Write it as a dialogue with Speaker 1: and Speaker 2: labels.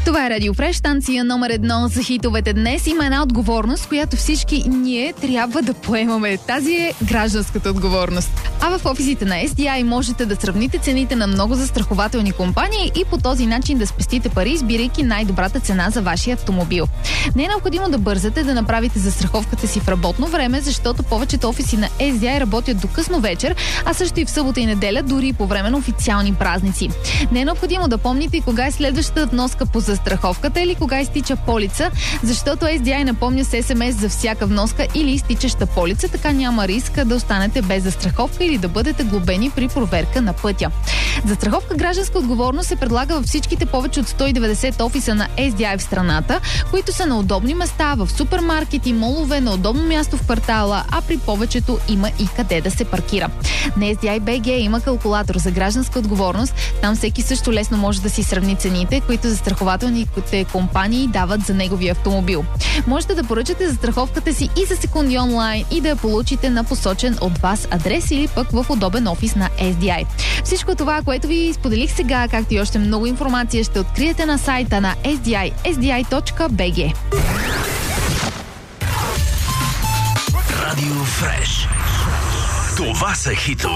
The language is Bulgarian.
Speaker 1: Това е Радио Фреш, станция номер 1 за хитовете. Днес има една отговорност, която всички ние трябва да поемаме. Тази е гражданската отговорност. А в офисите на SDI можете да сравните цените на много застрахователни компании и по този начин да спестите пари, избирайки най-добрата цена за вашия автомобил. Не е необходимо да бързате да направите застраховката си в работно време, защото повечето офиси на SDI работят до късно вечер, а също и в събота и неделя, дори и по време на официални празници. Не е необходимо да помните и кога е следващата вноска по застраховката или кога изтича полица, защото SDI напомня с СМС за всяка вноска или изтичаща полица, така няма риск да останете без застраховка или да бъдете глобени при проверка на пътя. Застраховка гражданска отговорност се предлага във всичките повече от 190 офиса на SDI в страната, които са на удобни места, в супермаркети, молове, на удобно място в квартала, а при повечето има и къде да се паркира. На SDI BG има калкулатор за гражданска отговорност. Там всеки също лесно може да си сравни цените, които застрахователните компании дават за неговия автомобил. Можете да поръчате застраховката си и за секунди онлайн и да я получите на посочен от вас адрес или пък в удобен офис на SDI. Всичко това, което ви споделих сега, както и още много информация, ще откриете на сайта на SDI, sdi.bg.
Speaker 2: Радио Фреш. Това са хитове.